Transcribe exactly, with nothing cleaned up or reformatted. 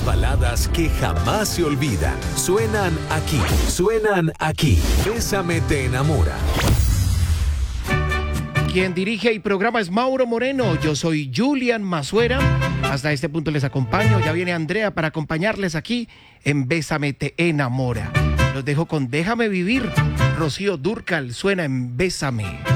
baladas que jamás se olvidan. Suenan aquí, suenan aquí. Bésame te enamora. Quien dirige el programa es Mauro Moreno. Yo soy Julian Mazuera. Hasta este punto les acompaño. Ya viene Andrea para acompañarles aquí en Bésame te enamora. Los dejo con Déjame vivir. Rocío Dúrcal suena en Bésame.